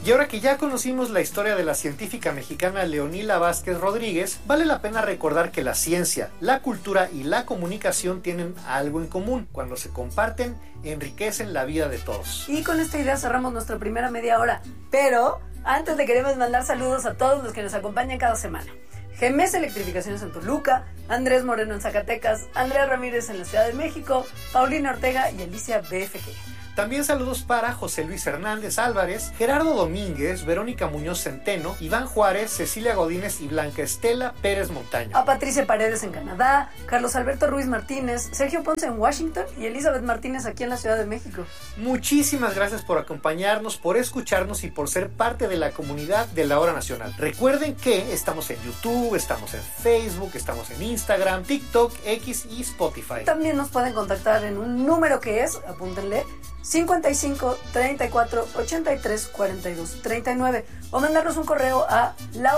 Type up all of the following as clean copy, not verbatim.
Y ahora que ya conocimos la historia de la científica mexicana Leonila Vázquez Rodríguez, vale la pena recordar que la ciencia, la cultura y la comunicación tienen algo en común. Cuando se comparten, enriquecen la vida de todos. Y con esta idea cerramos nuestra primera media hora. Pero antes le queremos mandar saludos a todos los que nos acompañan cada semana. GMS Electrificaciones en Toluca, Andrés Moreno en Zacatecas, Andrea Ramírez en la Ciudad de México, Paulina Ortega y Alicia BFG. También saludos para José Luis Hernández Álvarez, Gerardo Domínguez, Verónica Muñoz Centeno, Iván Juárez, Cecilia Godínez y Blanca Estela Pérez Montaño. A Patricia Paredes en Canadá, Carlos Alberto Ruiz Martínez, Sergio Ponce en Washington y Elizabeth Martínez aquí en la Ciudad de México. Muchísimas gracias por acompañarnos, por escucharnos y por ser parte de la comunidad de La Hora Nacional. Recuerden que estamos en YouTube, estamos en Facebook, estamos en Instagram, TikTok, X y Spotify. También nos pueden contactar en un número que es, apúntenle, 55 34 83 42 39 o mandarnos un correo a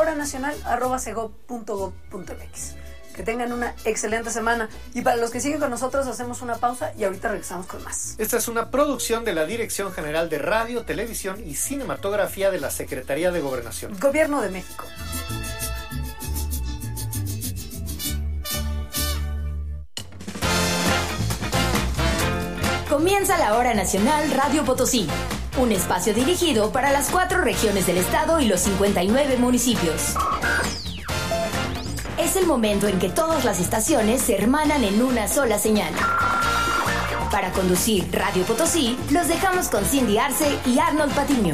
lahoranacional@cegov.gov.mx. Que tengan una excelente semana y para los que siguen con nosotros hacemos una pausa y ahorita regresamos con más. Esta es una producción de la Dirección General de Radio, Televisión y Cinematografía de la Secretaría de Gobernación. Gobierno de México. Comienza la Hora Nacional Radio Potosí, un espacio dirigido para las 4 regiones del estado y los 59 municipios. Es el momento en que todas las estaciones se hermanan en una sola señal. Para conducir Radio Potosí, los dejamos con Cindy Arce y Arnold Patiño.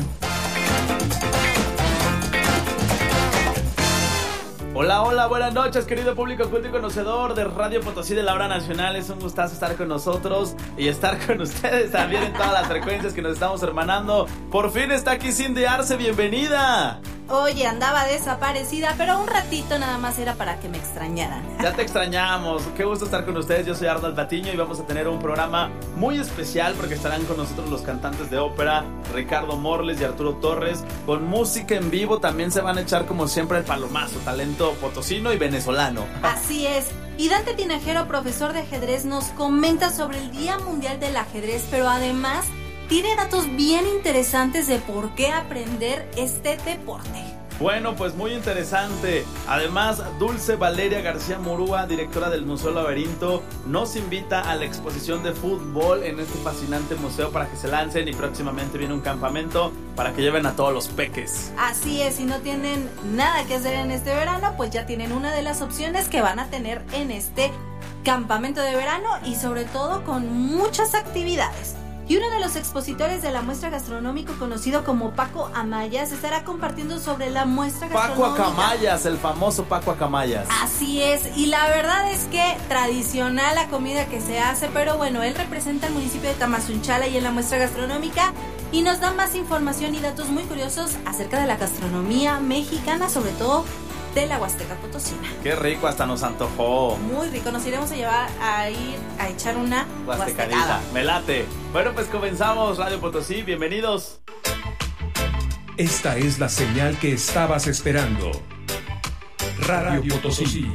Hola, hola, buenas noches, querido público culto y conocedor de Radio Potosí de La Hora Nacional. Es un gustazo estar con nosotros y estar con ustedes también en todas las frecuencias que nos estamos hermanando. Por fin está aquí Cindy Arce, bienvenida. Oye, andaba desaparecida, pero un ratito nada más era para que me extrañaran. Ya te extrañamos, qué gusto estar con ustedes. Yo soy Arnold Patiño y vamos a tener un programa muy especial porque estarán con nosotros los cantantes de ópera Ricardo Morles y Arturo Torres. Con música en vivo también se van a echar como siempre el palomazo, talento potosino y venezolano. Así es. Y Dante Tinajero, profesor de ajedrez, nos comenta sobre el Día Mundial del Ajedrez, pero además tiene datos bien interesantes de por qué aprender este deporte. Bueno, pues muy interesante. Además, Dulce Valeria García Murúa, directora del Museo Laberinto, nos invita a la exposición de fútbol en este fascinante museo para que se lancen y próximamente viene un campamento para que lleven a todos los peques. Así es, si no tienen nada que hacer en este verano, pues ya tienen una de las opciones que van a tener en este campamento de verano y sobre todo con muchas actividades. Y uno de los expositores de la muestra gastronómica, conocido como Paco Amayas, estará compartiendo sobre la muestra gastronómica. Paco Acamayas, el famoso Paco Acamayas. Así es, y la verdad es que tradicional la comida que se hace, pero bueno, él representa el municipio de Tamazunchale y en la muestra gastronómica y nos da más información y datos muy curiosos acerca de la gastronomía mexicana, sobre todo de la Huasteca Potosina. Qué rico, hasta nos antojó. Muy rico, nos iremos a llevar a ir a echar una huastecada. Me late. Bueno, pues comenzamos Radio Potosí, bienvenidos. Esta es la señal que estabas esperando. Radio Potosí.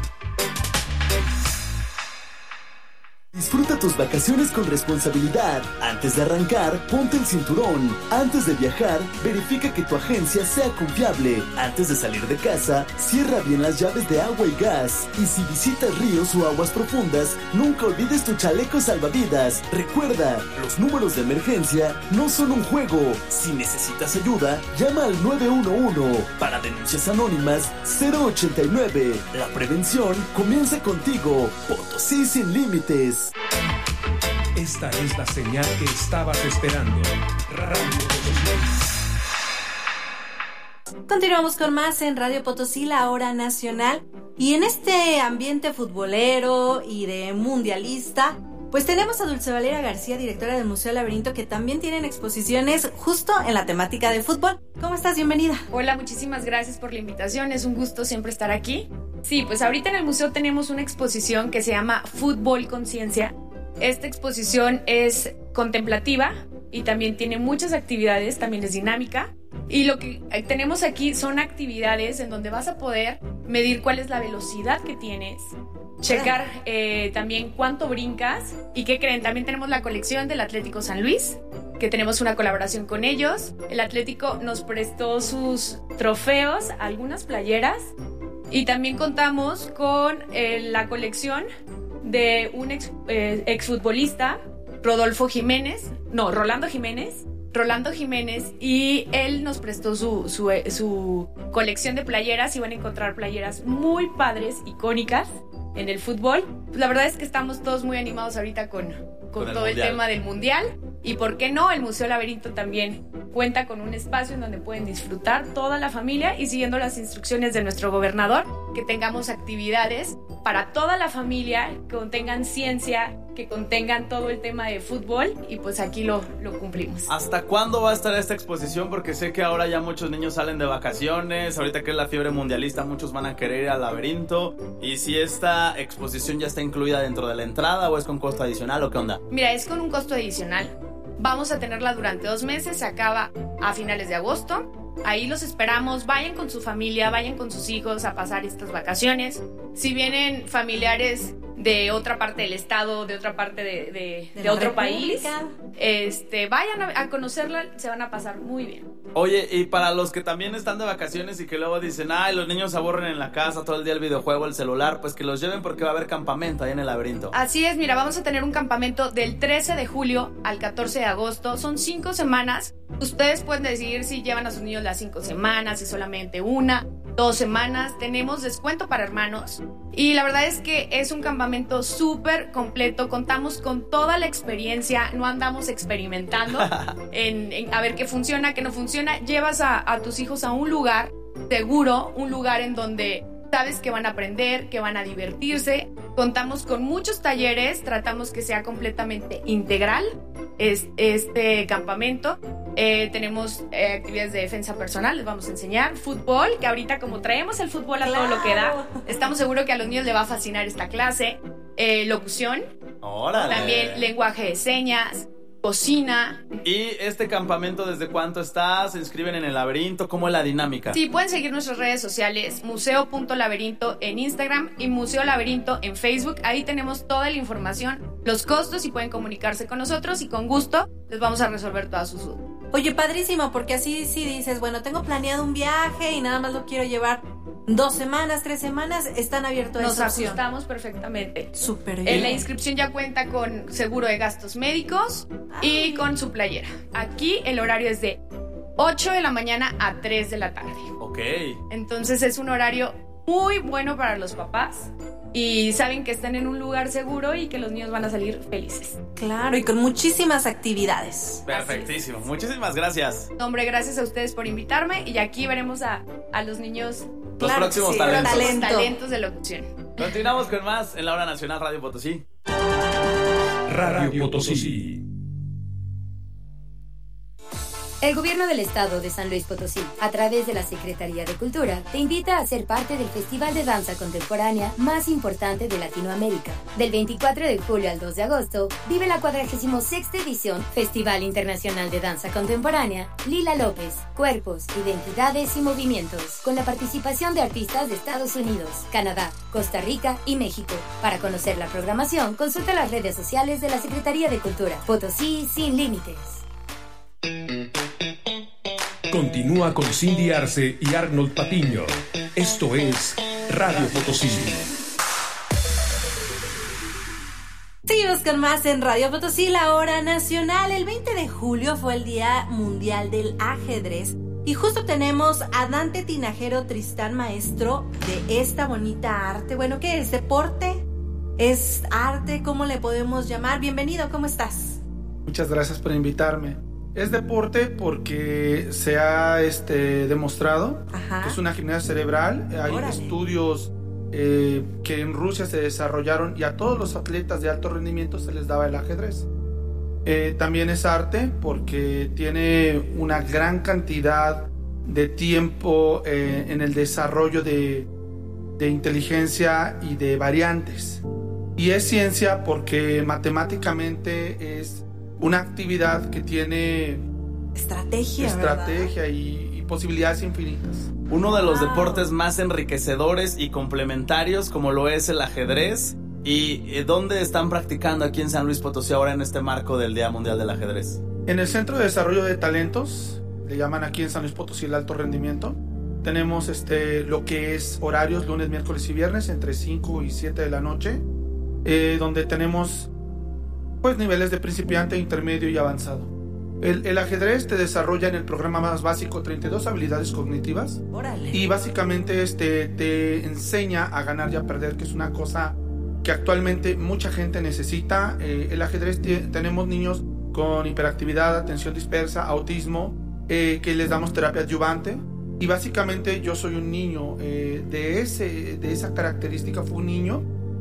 Disfruta tus vacaciones con responsabilidad. Antes de arrancar, ponte el cinturón. Antes de viajar, verifica que tu agencia sea confiable. Antes de salir de casa, cierra bien las llaves de agua y gas. Y si visitas ríos o aguas profundas, nunca olvides tu chaleco salvavidas. Recuerda, los números de emergencia no son un juego. Si necesitas ayuda, llama al 911. Para denuncias anónimas, 089. La prevención comienza contigo. Potosí sin límites. Esta es la señal que estabas esperando. Radio Potosí. Continuamos con más en Radio Potosí, la Hora Nacional. Y en este ambiente futbolero y de mundialista, pues tenemos a Dulce Valeria García, directora del Museo Laberinto, que también tienen exposiciones justo en la temática de fútbol. ¿Cómo estás? Bienvenida. Hola, muchísimas gracias por la invitación. Es un gusto siempre estar aquí. Sí, pues ahorita en el museo tenemos una exposición que se llama Fútbol Conciencia. Esta exposición es contemplativa y también tiene muchas actividades, también es dinámica. Y lo que tenemos aquí son actividades en donde vas a poder medir cuál es la velocidad que tienes, checar también cuánto brincas y qué creen. También tenemos la colección del Atlético San Luis, que tenemos una colaboración con ellos. El Atlético nos prestó sus trofeos, algunas playeras, y también contamos con la colección de un exfutbolista, Rolando Jiménez, y él nos prestó su colección de playeras, y van a encontrar playeras muy padres, icónicas en el fútbol. Pues la verdad es que estamos todos muy animados ahorita con todo el tema del mundial, y por qué no, el Museo Laberinto también cuenta con un espacio en donde pueden disfrutar toda la familia, y siguiendo las instrucciones de nuestro gobernador, que tengamos actividades para toda la familia, que contengan ciencia, que contengan todo el tema de fútbol, y pues aquí lo cumplimos. ¿Hasta cuándo va a estar esta exposición? Porque sé que ahora ya muchos niños salen de vacaciones, ahorita que es la fiebre mundialista, muchos van a querer ir al laberinto, y si esta exposición ya está incluida dentro de la entrada o es con costo adicional o qué onda. Mira, es con un costo adicional. Vamos a tenerla durante 2 meses, se acaba a finales de agosto. Ahí los esperamos, vayan con su familia, vayan con sus hijos a pasar estas vacaciones. Si vienen familiares de otra parte del estado, de otra parte de otro país, vayan a conocerla, se van a pasar muy bien. Oye, y para los que también están de vacaciones y que luego dicen, ay, los niños se aburren en la casa, todo el día el videojuego, el celular, pues que los lleven porque va a haber campamento ahí en el laberinto. Así es, mira, vamos a tener un campamento del 13 de julio al 14 de agosto, son 5 semanas. Ustedes pueden decidir si llevan a sus niños las 5 semanas, si solamente 1, 2 semanas. Tenemos descuento para hermanos, y la verdad es que es un campamento súper completo. Contamos con toda la experiencia, no andamos experimentando en a ver qué funciona, qué no funciona. Llevas a tus hijos a un lugar seguro, un lugar en donde sabes que van a aprender, que van a divertirse. Contamos con muchos talleres, tratamos que sea completamente integral este campamento. Tenemos actividades de defensa personal, les vamos a enseñar fútbol, que ahorita como traemos el fútbol a todo lo que da, estamos seguros que a los niños les va a fascinar esta clase. Locución, ¡órale! También lenguaje de señas, cocina. ¿Y este campamento desde cuánto está? ¿Se inscriben en el laberinto? ¿Cómo es la dinámica? Sí, pueden seguir nuestras redes sociales, museo.laberinto en Instagram y Museo Laberinto en Facebook. Ahí tenemos toda la información, los costos, y pueden comunicarse con nosotros, y con gusto les vamos a resolver todas sus dudas. Oye, padrísimo, porque así sí dices, bueno, tengo planeado un viaje y nada más lo quiero llevar 2 semanas, 3 semanas, están abiertos a esa opción. Nos ajustamos perfectamente. Súper bien. La inscripción ya cuenta con seguro de gastos médicos y con su playera. Aquí el horario es de 8 de la mañana a 3 de la tarde. Ok. Entonces es un horario muy bueno para los papás, y saben que están en un lugar seguro y que los niños van a salir felices. Claro, y con muchísimas actividades. Perfectísimo, muchísimas gracias. Hombre, gracias a ustedes por invitarme, y aquí veremos a los niños, los próximos talentos de locución. Continuamos con más en la Hora Nacional Radio Potosí. Radio Potosí. El Gobierno del Estado de San Luis Potosí, a través de la Secretaría de Cultura, te invita a ser parte del Festival de Danza Contemporánea más importante de Latinoamérica. Del 24 de julio al 2 de agosto, vive la 46ª edición Festival Internacional de Danza Contemporánea Lila López, Cuerpos, Identidades y Movimientos, con la participación de artistas de Estados Unidos, Canadá, Costa Rica y México. Para conocer la programación, consulta las redes sociales de la Secretaría de Cultura. Potosí sin límites. Continúa con Cindy Arce y Arnold Patiño. Esto es Radio Potosí. Seguimos con más en Radio Potosí, la Hora Nacional. El 20 de julio fue el Día Mundial del Ajedrez, y justo tenemos a Dante Tinajero Tristán, maestro de esta bonita arte. Bueno, ¿qué es? ¿Deporte? ¿Es arte? ¿Cómo le podemos llamar? Bienvenido, ¿cómo estás? Muchas gracias por invitarme. Es deporte porque se ha demostrado que es una gimnasia cerebral. Hay estudios que en Rusia se desarrollaron, y a todos los atletas de alto rendimiento se les daba el ajedrez. También es arte porque tiene una gran cantidad de tiempo en el desarrollo de inteligencia y de variantes. Y es ciencia porque matemáticamente es una actividad que tiene estrategia y posibilidades infinitas. Uno de los deportes más enriquecedores y complementarios, como lo es el ajedrez. ¿Y dónde están practicando aquí en San Luis Potosí ahora en este marco del Día Mundial del Ajedrez? En el Centro de Desarrollo de Talentos, le llaman aquí en San Luis Potosí el alto rendimiento, tenemos lo que es horarios lunes, miércoles y viernes entre 5 y 7 de la noche, donde tenemos pues niveles de principiante, intermedio y avanzado. El ajedrez te desarrolla en el programa más básico 32 habilidades cognitivas. ¡Órale! Y básicamente te enseña a ganar y a perder, que es una cosa que actualmente mucha gente necesita. El ajedrez, tenemos niños con hiperactividad, atención dispersa, autismo, que les damos terapia adyuvante. Y básicamente yo soy un niño de esa característica, fue un niño.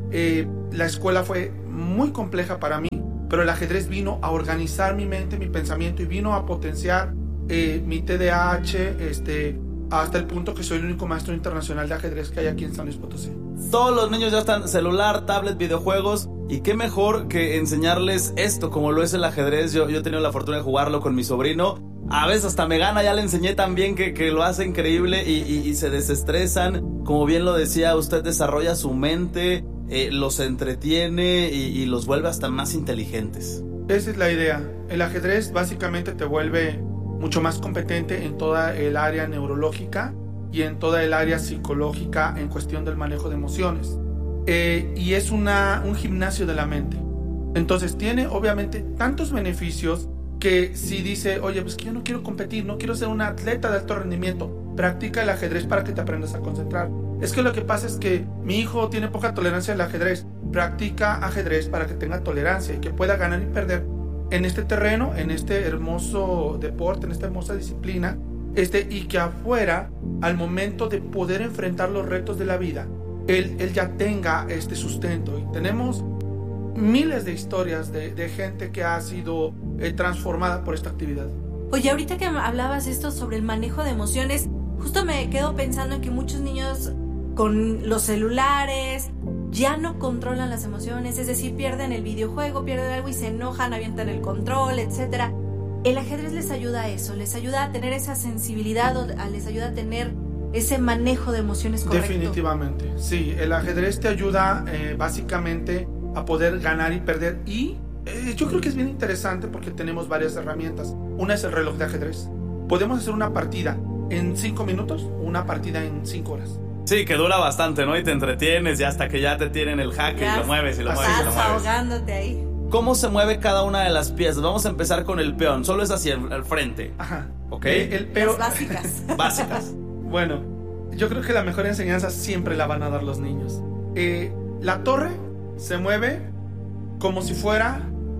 La escuela fue muy compleja para mí, pero el ajedrez vino a organizar mi mente, mi pensamiento, y vino a potenciar mi TDAH, hasta el punto que soy el único maestro internacional de ajedrez que hay aquí en San Luis Potosí. Todos los niños ya están celular, tablet, videojuegos, y qué mejor que enseñarles esto como lo es el ajedrez. Yo he tenido la fortuna de jugarlo con mi sobrino. A veces hasta me gana, ya le enseñé también que lo hace increíble y se desestresan. Como bien lo decía, usted desarrolla su mente, los entretiene y los vuelve hasta más inteligentes. Esa es la idea. El ajedrez básicamente te vuelve mucho más competente en toda el área neurológica y en toda el área psicológica en cuestión del manejo de emociones. Y es un gimnasio de la mente. Entonces tiene obviamente tantos beneficios que si dice, oye, pues que yo no quiero competir, no quiero ser un atleta de alto rendimiento, practica el ajedrez para que te aprendas a concentrar. Es que lo que pasa es que mi hijo tiene poca tolerancia al ajedrez. Practica ajedrez para que tenga tolerancia y que pueda ganar y perder en este terreno, en este hermoso deporte, en esta hermosa disciplina, y que afuera, al momento de poder enfrentar los retos de la vida, él ya tenga este sustento. Y tenemos miles de historias de gente que ha sido transformada por esta actividad. Oye, ahorita que hablabas esto sobre el manejo de emociones, justo me quedo pensando en que muchos niños con los celulares ya no controlan las emociones, es decir, pierden el videojuego, pierden algo y se enojan, avientan el control, etc. El ajedrez les ayuda a eso, les ayuda a tener esa sensibilidad, les ayuda a tener ese manejo de emociones correcto. Definitivamente, sí, el ajedrez te ayuda básicamente a poder ganar y perder, y yo creo que es bien interesante porque tenemos varias herramientas. Una es el reloj de ajedrez. Podemos hacer una partida en 5 minutos o una partida en 5 horas. Sí, que dura bastante, ¿no? Y te entretienes y hasta que ya te tienen el jaque y lo mueves y lo mueves y lo mueves. Ahogándote ahí. ¿Cómo se mueve cada una de las piezas? Vamos a empezar con el peón. Solo es así al frente. Ajá. ¿Ok? El peón. Las básicas. Básicas. Bueno, yo creo que la mejor enseñanza siempre la van a dar los niños. La torre se mueve como si fuera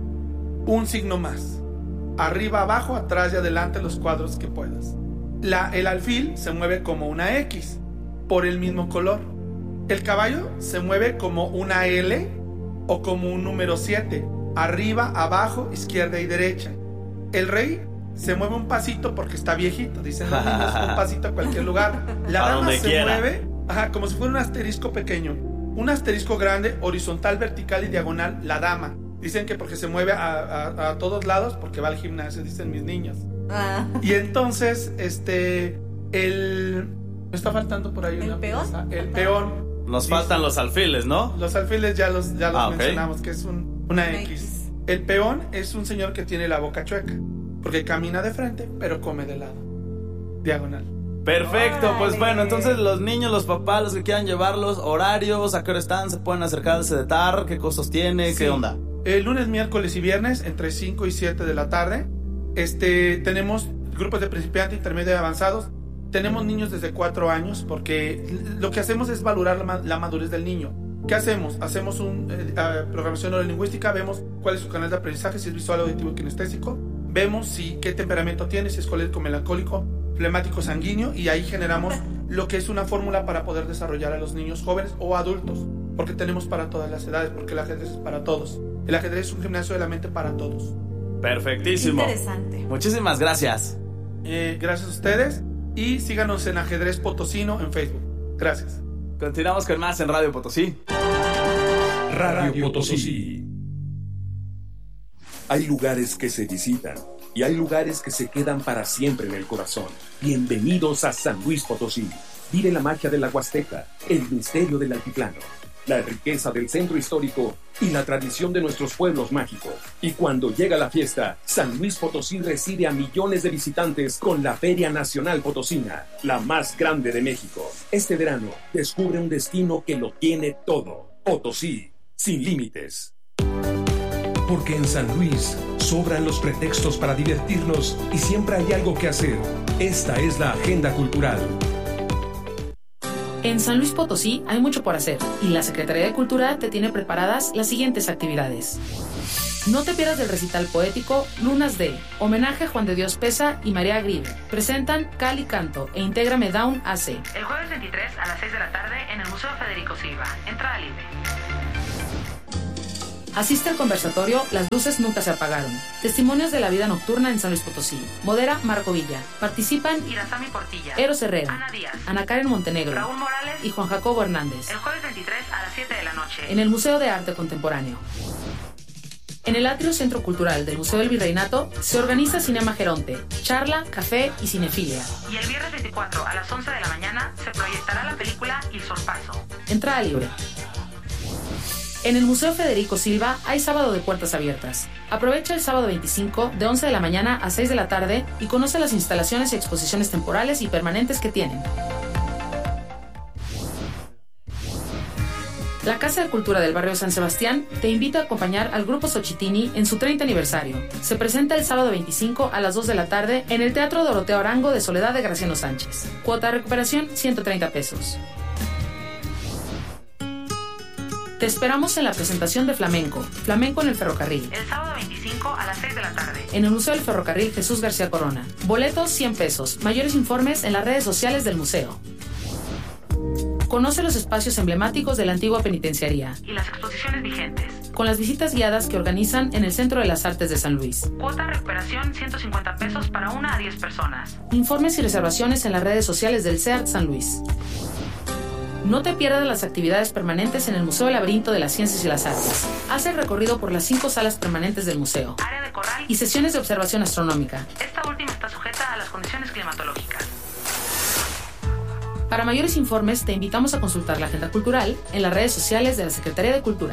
un signo más. Arriba, abajo, atrás y adelante, los cuadros que puedas. El alfil se mueve como una X, por el mismo color. El caballo se mueve como una L o como un número 7, arriba, abajo, izquierda y derecha. El rey se mueve un pasito porque está viejito, dicen los niños, un pasito a cualquier lugar. La dama se mueve como si fuera un asterisco pequeño, un asterisco grande, horizontal, vertical y diagonal. La dama, dicen que porque se mueve a todos lados porque va al gimnasio, dicen mis niños. Y entonces me está faltando por ahí una pieza. El peón. Nos faltan los alfiles, ¿no? Los alfiles ya los mencionamos, que es una X. El peón es un señor que tiene la boca chueca, porque camina de frente, pero come de lado. Diagonal. Perfecto, pues bueno, entonces los niños, los papás, los que quieran llevarlos, horarios, a qué hora están, se pueden acercar al CEDETAR, qué costos tiene, sí. ¿Qué onda? Lunes, miércoles y viernes, entre 5 y 7 de la tarde. Tenemos grupos de principiantes, intermedios y avanzados. Tenemos niños desde 4 años, porque lo que hacemos es valorar la madurez del niño. ¿Qué hacemos? Hacemos programación neurolingüística, vemos cuál es su canal de aprendizaje, si es visual, auditivo y kinestésico. Vemos qué temperamento tiene, si es colérico, melancólico, flemático, sanguíneo, y ahí generamos lo que es una fórmula para poder desarrollar a los niños jóvenes o adultos, porque tenemos para todas las edades, porque el ajedrez es para todos. El ajedrez es un gimnasio de la mente para todos. Perfectísimo. Interesante. Muchísimas gracias. Gracias a ustedes. Y síganos en Ajedrez Potosino en Facebook. Gracias. Continuamos con más en Radio Potosí. Radio Potosí. Hay lugares que se visitan y hay lugares que se quedan para siempre en el corazón. Bienvenidos a San Luis Potosí. Vive la magia de la Huasteca, el misterio del altiplano. la riqueza del centro histórico y la tradición de nuestros pueblos mágicos. Y cuando llega la fiesta, San Luis Potosí recibe a millones de visitantes con la Feria Nacional Potosina, la más grande de México. Este verano, descubre un destino que lo tiene todo. Potosí, sin límites. Porque en San Luis sobran los pretextos para divertirnos y siempre hay algo que hacer. Esta es la agenda cultural. En San Luis Potosí hay mucho por hacer y la Secretaría de Cultura te tiene preparadas las siguientes actividades. No te pierdas del recital poético Lunas de homenaje a Juan de Dios Pesa y María Grive. Presentan Cali Canto e Intégrame Down AC. El jueves 23 a las 6 de la tarde en el Museo Federico Silva. Entrada libre. Asiste al conversatorio Las luces nunca se apagaron. Testimonios de la vida nocturna en San Luis Potosí. Modera Marco Villa. Participan Irazami Portilla, Eros Herrera, Ana Díaz, Ana Karen Montenegro, Raúl Morales y Juan Jacobo Hernández. El jueves 23 a las 7 de la noche. En el Museo de Arte Contemporáneo. En el Atrio Centro Cultural del Museo del Virreinato se organiza Cinema Geronte, charla, café y cinefilia. Y el viernes 24 a las 11 de la mañana se proyectará la película Il Sorpaso. Entrada libre. En el Museo Federico Silva hay sábado de puertas abiertas. Aprovecha el sábado 25 de 11 de la mañana a 6 de la tarde y conoce las instalaciones y exposiciones temporales y permanentes que tienen. La Casa de Cultura del Barrio San Sebastián te invita a acompañar al Grupo Xochitini en su 30 aniversario. Se presenta el sábado 25 a las 2 de la tarde en el Teatro Doroteo Arango de Soledad de Graciano Sánchez. Cuota de recuperación, 130 pesos. Te esperamos en la presentación de Flamenco en el Ferrocarril. El sábado 25 a las 6 de la tarde. En el Museo del Ferrocarril Jesús García Corona. Boletos 100 pesos. Mayores informes en las redes sociales del museo. Conoce los espacios emblemáticos de la antigua penitenciaría y las exposiciones vigentes, con las visitas guiadas que organizan en el Centro de las Artes de San Luis. Cuota de recuperación 150 pesos para 1 a 10 personas. Informes y reservaciones en las redes sociales del CEART San Luis. No te pierdas las actividades permanentes en el Museo Laberinto de las Ciencias y las Artes. Haz el recorrido por las 5 salas permanentes del museo, área de corral y sesiones de observación astronómica. Esta última está sujeta a las condiciones climatológicas. Para mayores informes, te invitamos a consultar la agenda cultural en las redes sociales de la Secretaría de Cultura.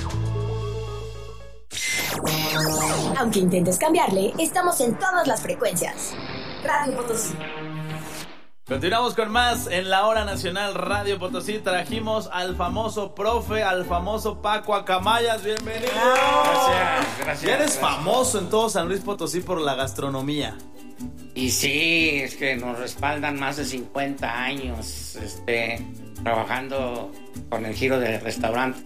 Aunque intentes cambiarle, estamos en todas las frecuencias. Radio Potosí. Continuamos con más en la Hora Nacional Radio Potosí. Trajimos al famoso profe, al famoso Paco Acamayas. Bienvenido. Gracias. Ya eres famoso en todo San Luis Potosí por la gastronomía. Y sí, es que nos respaldan más de 50 años trabajando con el giro del restaurante.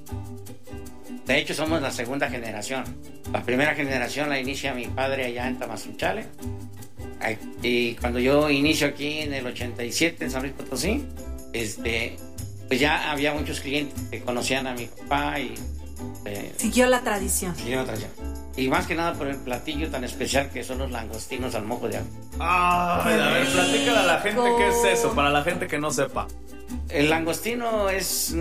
De hecho, somos la segunda generación. La primera generación la inicia mi padre allá en Tamazunchale. Y cuando yo inicio aquí en el 87 en San Luis Potosí, pues ya había muchos clientes que conocían a mi papá y siguió la tradición. Y más que nada por el platillo tan especial que son los langostinos al mojo de agua. A ver, platícale a la gente qué es eso, para la gente que no sepa. El langostino es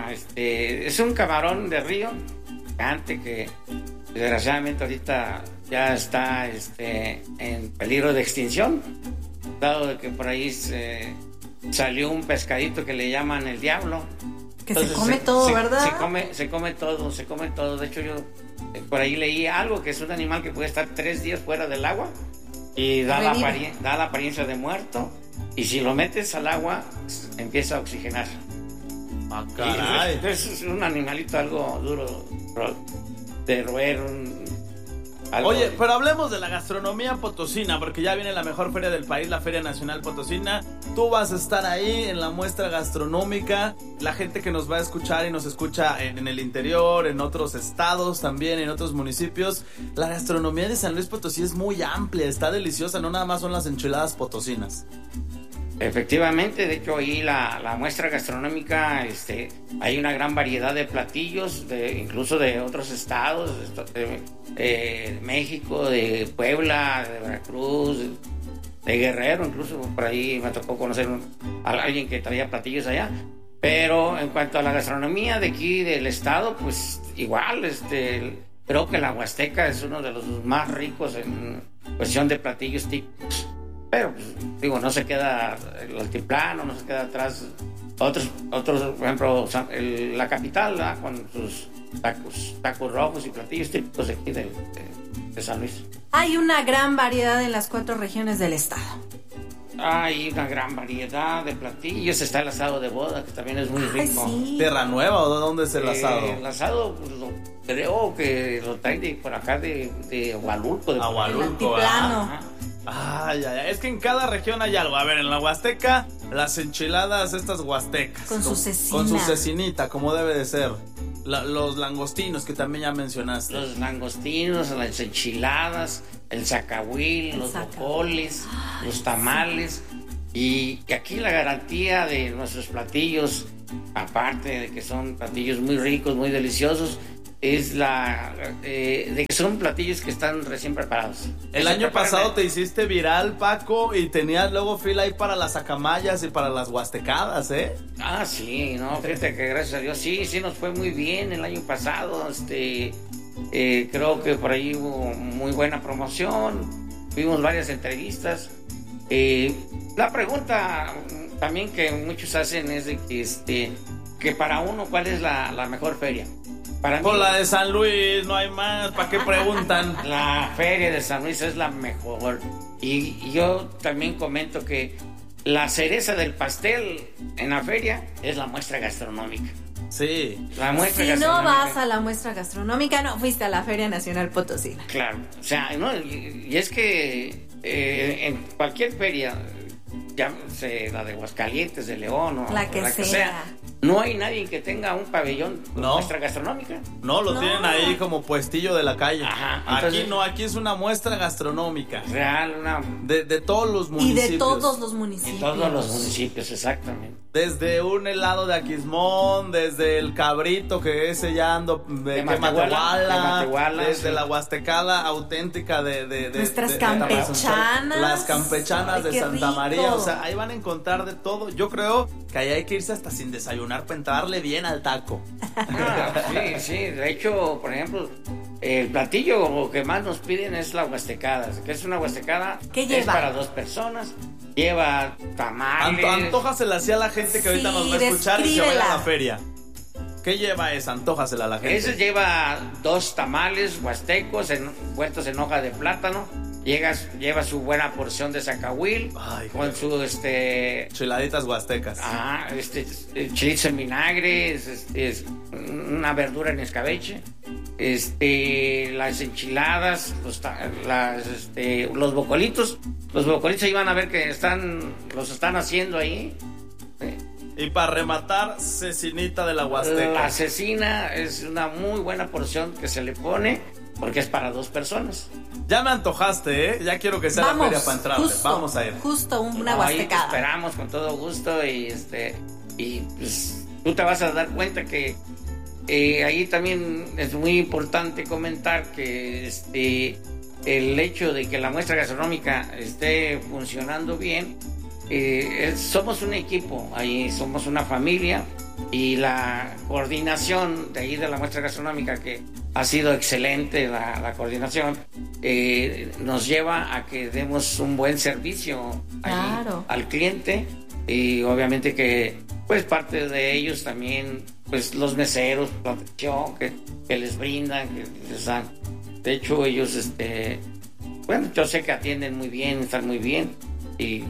un camarón de río gigante que desgraciadamente ahorita ya está en peligro de extinción, dado de que por ahí salió un pescadito que le llaman el diablo. Que entonces, se come todo, ¿verdad? Se come todo. De hecho, yo por ahí leí algo que es un animal que puede estar 3 días fuera del agua y da la apariencia de muerto, y si lo metes al agua empieza a oxigenar. Ah, caray. Es un animalito algo duro de roer. Oye, pero hablemos de la gastronomía potosina, porque ya viene la mejor feria del país, la Feria Nacional Potosina. Tú vas a estar ahí en la muestra gastronómica. La gente que nos va a escuchar y nos escucha en el interior, en otros estados también, en otros municipios. La gastronomía de San Luis Potosí es muy amplia, está deliciosa, no nada más son las enchiladas potosinas. Efectivamente, de hecho ahí la muestra gastronómica, hay una gran variedad de platillos, incluso de otros estados, de México, de Puebla, de Veracruz, de Guerrero, incluso por ahí me tocó conocer a alguien que traía platillos allá. Pero en cuanto a la gastronomía de aquí del estado, pues igual, creo que la Huasteca es uno de los más ricos en cuestión de platillos típicos. Pero, no se queda el altiplano, no se queda atrás Otros, por ejemplo, la capital, ¿verdad? Con sus tacos rojos y platillos típicos de aquí de San Luis. Hay una gran variedad en las 4 regiones del estado. Hay una gran variedad de platillos. Está el asado de boda, que también es muy rico. Sí. ¿Tierra Nueva o de dónde es el asado? El asado, pues, creo que lo traen de por acá de Hualulco. Hualulco, Ay, es que en cada región hay algo. A ver, en la Huasteca, las enchiladas estas huastecas. Con su cecina. Con su cecinita, como debe de ser. Los langostinos, que también ya mencionaste. Los langostinos, las enchiladas, el zacahuil, los bocoles, los tamales. Y aquí la garantía de nuestros platillos, aparte de que son platillos muy ricos, muy deliciosos, es de que son platillos que están recién preparados. El año pasado te hiciste viral, Paco, y tenías luego fila ahí para las acamayas y para las huastecadas, ¿eh? Ah, sí, no, fíjate que gracias a Dios, sí nos fue muy bien el año pasado. Creo que por ahí hubo muy buena promoción, tuvimos varias entrevistas. La pregunta también que muchos hacen es de que para uno, ¿cuál es la mejor feria? Para mí, la de San Luis, no hay más, ¿para qué preguntan? La feria de San Luis es la mejor. Y yo también comento que la cereza del pastel en la feria es la muestra gastronómica. Sí. La muestra si gastronómica. No vas a la muestra gastronómica, no fuiste a la Feria Nacional Potosina. Claro, o sea, ¿no? Y es que en cualquier feria, llámese la de Aguascalientes, de León o la que sea, no hay nadie que tenga un pabellón con muestra gastronómica. No, lo tienen ahí como puestillo de la calle. Ajá, entonces, aquí no, aquí es una muestra gastronómica. Real, de todos los municipios. Y de todos los municipios. De todos los municipios, exactamente. Desde un helado de Aquismón, desde el cabrito, que ese ya ando de Matehuala, desde la huastecada auténtica de nuestras campechanas. Las campechanas de Santa rico. María, o sea, ahí van a encontrar de todo. Yo creo que ahí hay que irse hasta sin desayunar para entrarle bien al taco. Sí, de hecho, por ejemplo, el platillo que más nos piden es la huastecada, que es una huastecada que es para 2 personas. Lleva tamales. Antójasela así a la gente que ahorita nos va a escuchar y que vaya a la feria. ¿Qué lleva esa? Antójasela a la gente. Ese lleva 2 tamales huastecos envueltos en hoja de plátano. Lleva su buena porción de zacahuil con su chiladitas huastecas. Chilitos en vinagre, es una verdura en escabeche. Las enchiladas, los bocolitos. Los bocolitos ahí van a ver que los están haciendo ahí. Y para rematar, cecinita de la Huasteca. La cecina es una muy buena porción que se le pone porque es para 2 personas. Ya me antojaste, ¿eh? Ya quiero que sea la feria para entrar. Vamos a ir. Justo una huastecada. Ahí te esperamos con todo gusto y pues tú te vas a dar cuenta que ahí también es muy importante comentar que el hecho de que la muestra gastronómica esté funcionando bien, somos un equipo, ahí somos una familia, y la coordinación de ahí de la muestra gastronómica, que ha sido excelente la coordinación, nos lleva a que demos un buen servicio al cliente, y obviamente que pues parte de ellos también, pues los meseros, la atención que les brindan, que les dan. De hecho, ellos, yo sé que atienden muy bien, están muy bien, y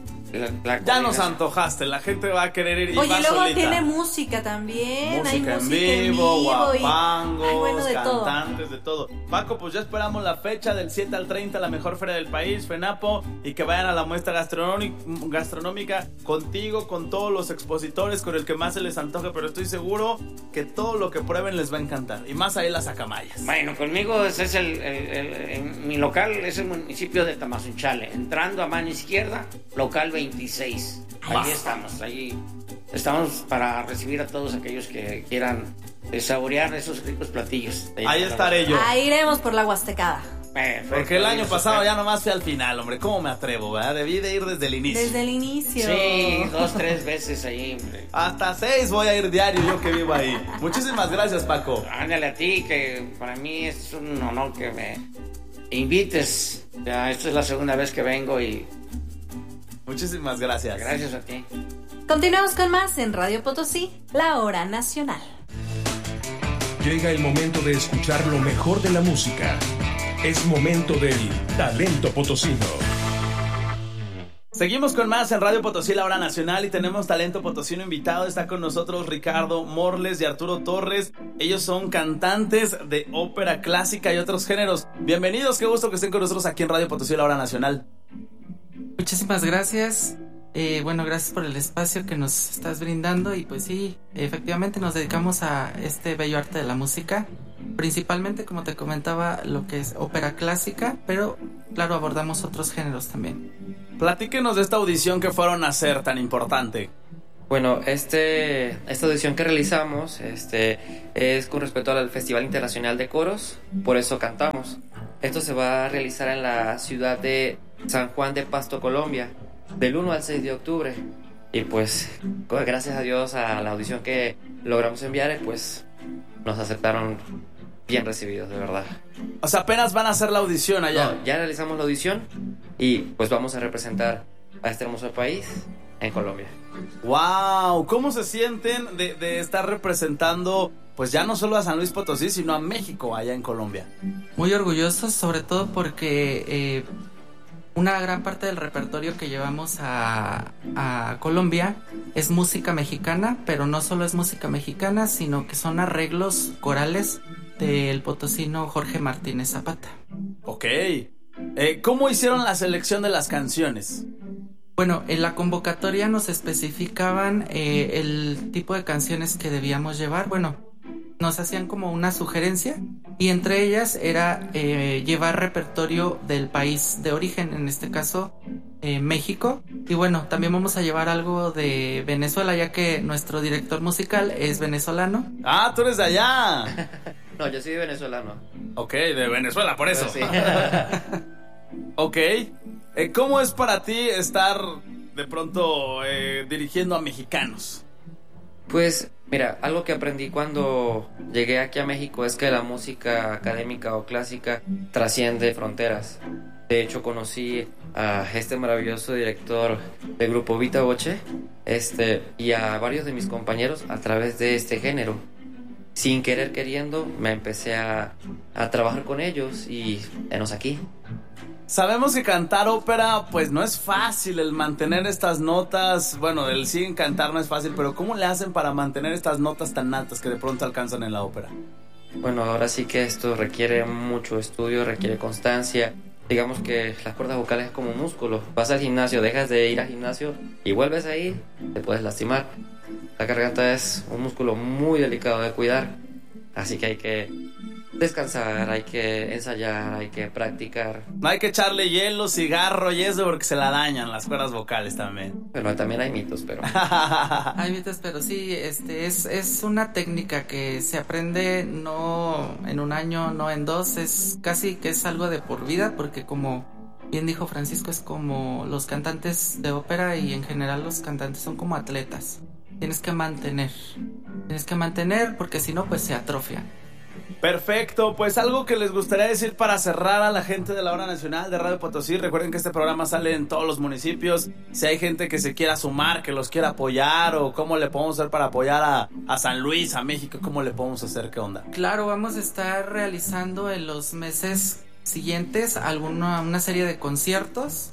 ya nos antojaste, la gente va a querer ir. Oye, y luego solita. Tiene música también. Hay música en vivo, guapangos, cantantes, de todo. Paco, pues ya esperamos la fecha del 7 al 30, la mejor feria del país, FENAPO, y que vayan a la muestra gastronómica contigo, con todos los expositores, con el que más se les antoje, pero estoy seguro que todo lo que prueben les va a encantar, y más ahí las acamayas. Bueno, conmigo ese es mi local es el municipio de Tamazunchale, entrando a mano izquierda, local 26. Ahí estamos para recibir a todos aquellos que quieran saborear esos ricos platillos. Ahí estaré yo. Ahí iremos por la huastecada. Perfecto. Porque el año pasado ya nomás fui al final, hombre. ¿Cómo me atrevo, verdad? Debí de ir desde el inicio. Desde el inicio. Sí, 2-3 veces ahí, hombre. Hasta 6 voy a ir diario yo que vivo ahí. Muchísimas gracias, Paco. Ándale a ti, que para mí es un honor que me invites. Ya, esta es la segunda vez que vengo y... Muchísimas gracias. Gracias a ti. Continuamos con más en Radio Potosí, la hora nacional. Llega el momento de escuchar lo mejor de la música. Es momento del talento potosino. Seguimos con más en Radio Potosí, la hora nacional, y tenemos talento potosino invitado. Está con nosotros Ricardo Morles y Arturo Torres. Ellos son cantantes de ópera clásica y otros géneros. Bienvenidos, qué gusto que estén con nosotros aquí en Radio Potosí, la hora nacional. Muchísimas gracias. Bueno, gracias por el espacio que nos estás brindando. Y pues sí, efectivamente nos dedicamos a este bello arte de la música. Principalmente, como te comentaba, lo que es ópera clásica, pero claro, abordamos otros géneros también. Platíquenos de esta audición que fueron a hacer tan importante. Bueno, esta audición que realizamos es con respecto al Festival Internacional de Coros, por eso cantamos. Esto se va a realizar en la ciudad de San Juan de Pasto, Colombia, del 1 al 6 de octubre. Y pues, gracias a Dios, a la audición que logramos enviar, pues nos aceptaron bien recibidos, de verdad. O sea, apenas van a hacer la audición allá. No, ya realizamos la audición y pues vamos a representar a este hermoso país en Colombia. ¡Wow! ¿Cómo se sienten de estar representando, pues ya no solo a San Luis Potosí, sino a México allá en Colombia? Muy orgullosos, sobre todo porque una gran parte del repertorio que llevamos a Colombia es música mexicana, pero no solo es música mexicana, sino que son arreglos corales del potosino Jorge Martínez Zapata. Ok. ¿Cómo hicieron la selección de las canciones? Bueno, en la convocatoria nos especificaban el tipo de canciones que debíamos llevar. Bueno, nos hacían como una sugerencia y entre ellas era llevar repertorio del país de origen, en este caso México. Y bueno, también vamos a llevar algo de Venezuela, ya que nuestro director musical es venezolano. ¡Ah, tú eres de allá! No, yo soy venezolano. Ok, de Venezuela, por eso. Sí. Ok. ¿Cómo es para ti estar de pronto dirigiendo a mexicanos? Pues, mira, algo que aprendí cuando llegué aquí a México es que la música académica o clásica trasciende fronteras. De hecho, conocí a este maravilloso director del grupo Vita Voce, y a varios de mis compañeros a través de este género. Sin querer queriendo, me empecé a trabajar con ellos y enos aquí. Sabemos que cantar ópera, pues no es fácil el mantener estas notas. Bueno, el sí en cantar no es fácil, pero ¿cómo le hacen para mantener estas notas tan altas que de pronto alcanzan en la ópera? Bueno, ahora sí que esto requiere mucho estudio, requiere constancia. Digamos que las cuerdas vocales es como un músculo. Vas al gimnasio, dejas de ir al gimnasio y vuelves a ir, te puedes lastimar. La garganta es un músculo muy delicado de cuidar, así que hay que descansar, hay que ensayar, hay que practicar. No hay que echarle hielo, cigarro y eso porque se la dañan las cuerdas vocales también. Bueno, también hay mitos, pero... Hay mitos, pero sí, es una técnica que se aprende no en un año, no en dos, es casi que es algo de por vida, porque como bien dijo Francisco, es como los cantantes de ópera y en general los cantantes son como atletas. Tienes que mantener porque si no, pues se atrofia. Perfecto, pues algo que les gustaría decir para cerrar a la gente de la hora nacional de Radio Potosí. Recuerden que este programa sale en todos los municipios. Si hay gente que se quiera sumar, que los quiera apoyar, o cómo le podemos hacer para apoyar a San Luis, a México, cómo le podemos hacer, qué onda. Claro, vamos a estar realizando en los meses siguientes una serie de conciertos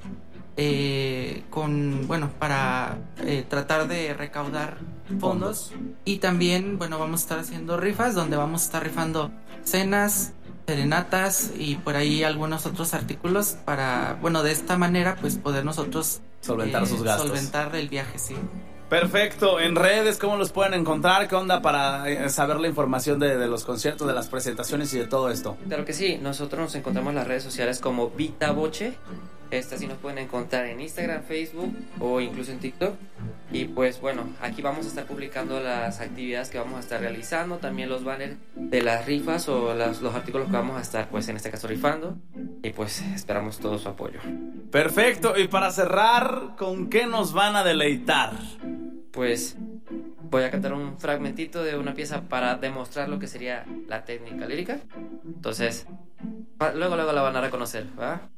para tratar de recaudar fondos. Y también, vamos a estar haciendo rifas donde vamos a estar rifando cenas, serenatas y por ahí algunos otros artículos para, de esta manera pues poder nosotros solventar sus gastos. Solventar el viaje, sí. Perfecto, en redes, ¿cómo los pueden encontrar? ¿Qué onda para saber la información de los conciertos, de las presentaciones y de todo esto? Claro que sí, nosotros nos encontramos en las redes sociales como Vita Voce. Sí nos pueden encontrar en Instagram, Facebook o incluso en TikTok. Y pues aquí vamos a estar publicando las actividades que vamos a estar realizando, también los banners de las rifas o los artículos que vamos a estar, pues en este caso, rifando. Y pues esperamos todo su apoyo. Perfecto, y para cerrar, ¿con qué nos van a deleitar? Pues voy a cantar un fragmentito de una pieza para demostrar lo que sería la técnica lírica. Entonces, luego la van a reconocer, ¿va?